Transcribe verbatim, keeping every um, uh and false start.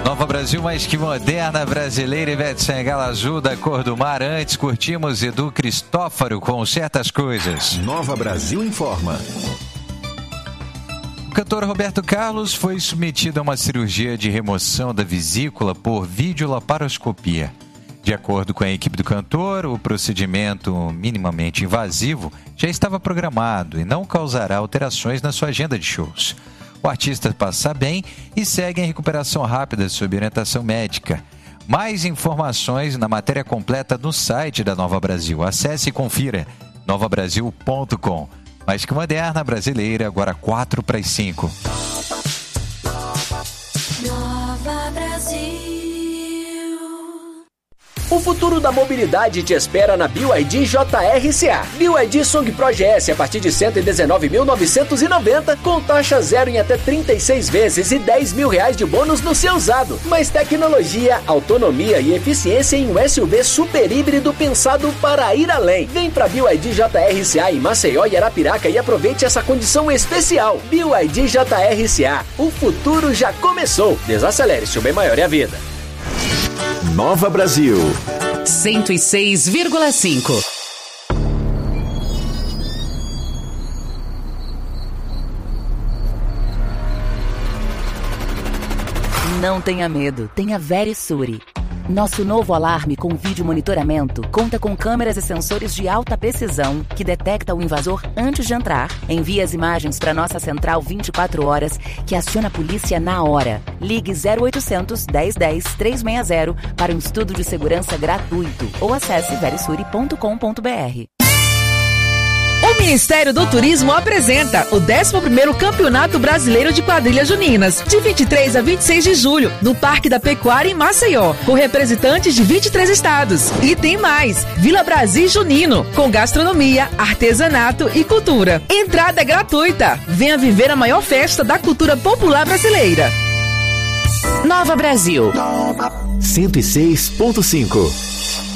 Nova Brasil, mais que moderna, brasileira, Ivete Sangalo Azul da cor do mar. Antes curtimos Edu Cristófaro com Certas Coisas. Nova Brasil informa. O cantor Roberto Carlos foi submetido a uma cirurgia de remoção da vesícula por videolaparoscopia. De acordo com a equipe do cantor, o procedimento minimamente invasivo já estava programado e não causará alterações na sua agenda de shows. O artista passa bem e segue em recuperação rápida sob orientação médica. Mais informações na matéria completa no site da Nova Brasil. Acesse e confira nova brasil ponto com. Mais que moderna, brasileira, agora quatro para as cinco. Nova Brasil. O futuro da mobilidade te espera na B Y D J R C A. B Y D Song Pro G S a partir de cento e dezenove mil novecentos e noventa, com taxa zero em até trinta e seis vezes e dez mil reais de bônus no seu usado. Mais tecnologia, autonomia e eficiência em um S U V super híbrido pensado para ir além. Vem pra B Y D J R C A em Maceió e Arapiraca e aproveite essa condição especial. B Y D J R C A. O futuro já começou. Desacelere, seu bem maior é a vida. Nova Brasil cento e seis vírgula cinco. Não tenha medo, tenha Verisure. Nosso novo alarme com vídeo monitoramento conta com câmeras e sensores de alta precisão que detecta o invasor antes de entrar. Envia as imagens para nossa central vinte e quatro horas, que aciona a polícia na hora. Ligue zero oitocentos, dez dez, trezentos e sessenta para um estudo de segurança gratuito ou acesse verisure ponto com ponto b r. O Ministério do Turismo apresenta o décimo primeiro Campeonato Brasileiro de Quadrilhas Juninas, de vinte e três a vinte e seis de julho, no Parque da Pecuária, em Maceió, com representantes de vinte e três estados. E tem mais, Vila Brasil Junino, com gastronomia, artesanato e cultura. Entrada é gratuita. Venha viver a maior festa da cultura popular brasileira. Nova Brasil cento e seis ponto cinco.